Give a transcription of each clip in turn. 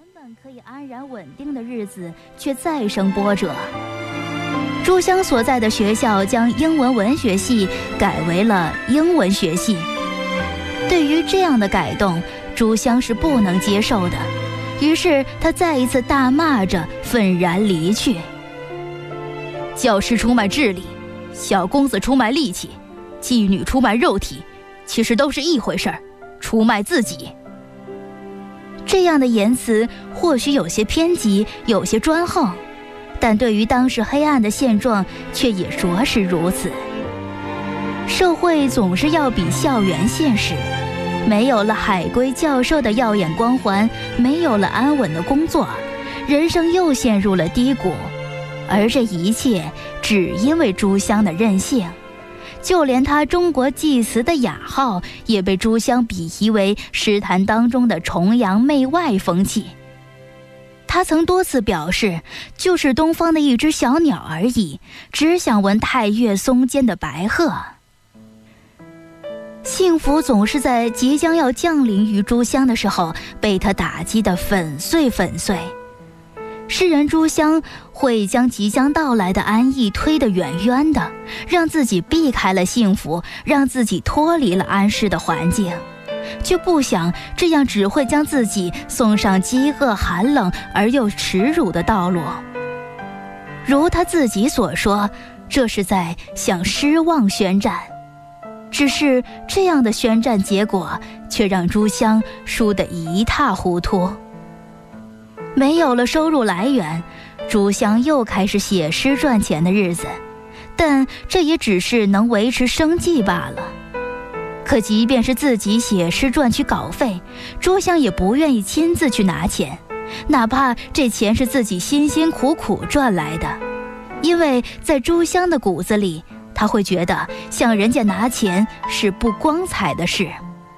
本可以安然稳定的日子却再生波折。朱湘所在的学校将英文文学系改为了英文学系。对于这样的改动，朱湘是不能接受的，于是他再一次大骂着愤然离去。教师出卖智力，小公子出卖力气，妓女出卖肉体，其实都是一回事儿，出卖自己。这样的言辞或许有些偏激，有些专横，但对于当时黑暗的现状却也着实如此。社会总是要比校园现实，没有了海归教授的耀眼光环，没有了安稳的工作，人生又陷入了低谷。而这一切只因为朱湘的任性，就连他中国祭词的雅号也被朱湘鄙夷为诗坛当中的崇洋媚外风气。他曾多次表示，就是东方的一只小鸟而已，只想闻太岳松间的白鹤。幸福总是在即将要降临于朱湘的时候被他打击得粉碎粉碎。诗人朱湘会将即将到来的安逸推得远远的，让自己避开了幸福，让自己脱离了安适的环境，却不想这样只会将自己送上饥饿寒冷而又耻辱的道路。如他自己所说，这是在向失望宣战。只是这样的宣战结果却让朱湘输得一塌糊涂。没有了收入来源，朱湘又开始写诗赚钱的日子，但这也只是能维持生计罢了。可即便是自己写诗赚取稿费，朱湘也不愿意亲自去拿钱，哪怕这钱是自己辛辛苦苦赚来的，因为在朱湘的骨子里，他会觉得向人家拿钱是不光彩的事。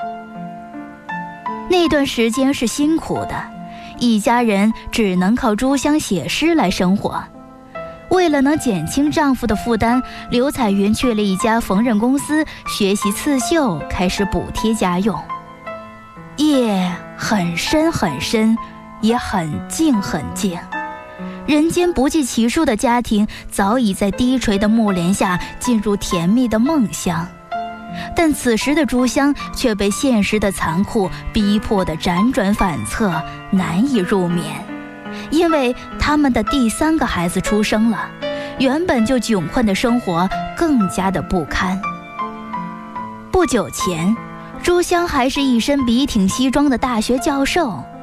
那段时间是辛苦的，一家人只能靠朱湘写诗来生活。为了能减轻丈夫的负担，刘彩云去了一家缝纫公司学习刺绣，开始补贴家用。夜很深很深，也很静很静，人间不计其数的家庭早已在低垂的幕帘下进入甜蜜的梦乡。但此时的朱湘却被现实的残酷逼迫得辗转反侧，难以入眠。因为他们的第3个孩子出生了，原本就窘困的生活更加的不堪。不久前，朱湘还是一身笔挺西装的大学教授，